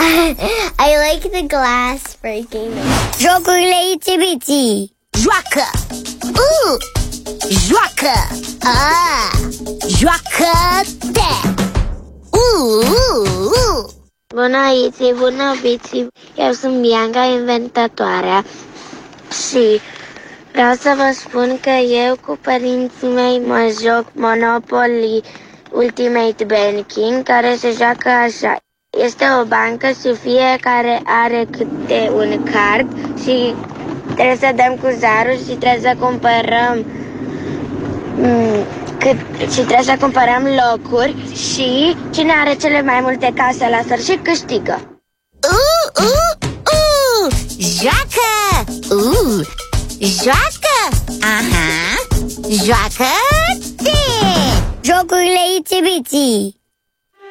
I like the glass breaking. Jocurile itibiții. Joacă. Joacă. Joacă-te. Bună, Iții, bună, Biții. Eu sunt Bianca, inventatoarea. Și vreau să vă spun că eu cu părinții mei mă joc Monopoly Ultimate Banking, care se joacă așa. Este o bancă și fiecare are câte un card și trebuie să dăm cu zarul și trebuie să cumpărăm locuri și cine are cele mai multe case la sfârșit câștigă. Joacă! Joacă! Aha! Joacă-te! Jocurile itibiții.